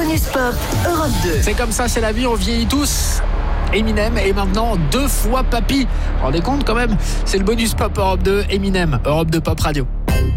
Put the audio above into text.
bonus pop Europe 2. C'est comme ça, c'est la vie, on vieillit tous. Eminem et maintenant 2 fois Papy. Vous vous rendez compte quand même? C'est le bonus pop Europe 2, Eminem, Europe 2 Pop Radio.